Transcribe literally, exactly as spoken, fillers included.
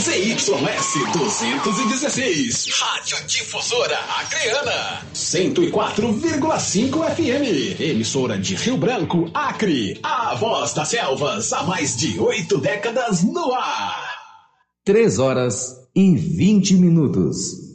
Z Y S duzentos e dezesseis, Rádio Difusora Acreana, cento e quatro vírgula cinco F M, emissora de Rio Branco, Acre, a voz das selvas há mais de oito décadas no ar. Três horas e vinte minutos.